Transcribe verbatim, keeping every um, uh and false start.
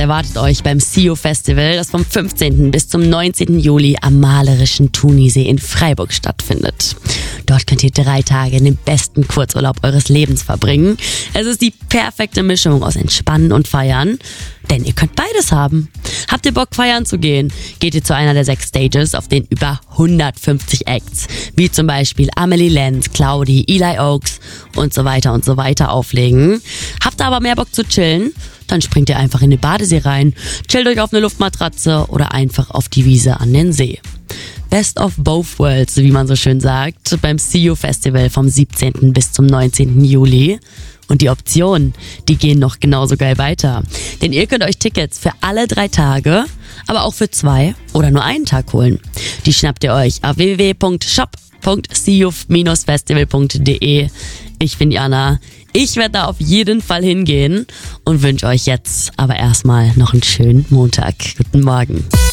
erwartet euch beim See You Festival, das vom fünfzehnten bis zum neunzehnten Juli am malerischen Thunisee in Freiburg stattfindet. Dort könnt ihr drei Tage den besten Kurzurlaub eures Lebens verbringen. Es ist die perfekte Mischung aus Entspannen und Feiern, denn ihr könnt beides haben. Habt ihr Bock, feiern zu gehen? Geht ihr zu einer der sechs Stages, auf denen über hundertfünfzig Acts, wie zum Beispiel Amelie Lenz, Claudi, Eli Oaks und so weiter und so weiter auflegen. Habt ihr aber mehr Bock zu chillen? Dann springt ihr einfach in den Badesee rein, chillt euch auf eine Luftmatratze oder einfach auf die Wiese an den See. Best of both worlds, wie man so schön sagt, beim See You Festival vom siebzehnten bis zum neunzehnten Juli. Und die Optionen, die gehen noch genauso geil weiter. Denn ihr könnt euch Tickets für alle drei Tage, aber auch für zwei oder nur einen Tag holen. Die schnappt ihr euch auf w w w punkt shop punkt see you festival punkt d e. Ich bin Jana. Ich werde da auf jeden Fall hingehen und wünsche euch jetzt aber erstmal noch einen schönen Montag. Guten Morgen.